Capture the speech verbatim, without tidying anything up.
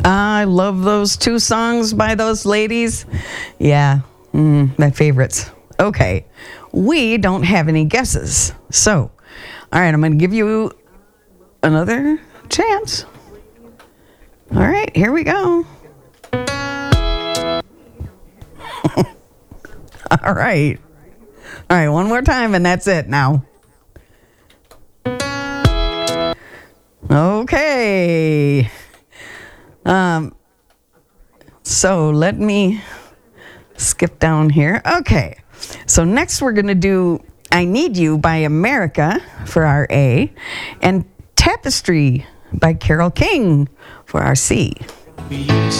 I love those two songs by those ladies. Yeah, mm, my favorites. Okay, we don't have any guesses. So, all right, I'm going to give you another chance. All right, here we go. All right. All right, one more time, and that's it now. Okay. Um. So let me skip down here. Okay. So next we're going to do I Need You by America for our A, and Tapestry by Carole King for our C.